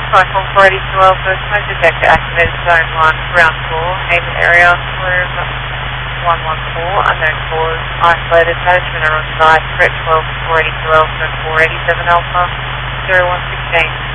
Platform 482 Alpha, smoke detector activated zone 1, ground floor, Haven area, room 114, unknown cause, isolated, management are on site, threat 12, 482 Alpha, 487 Alpha, 0116.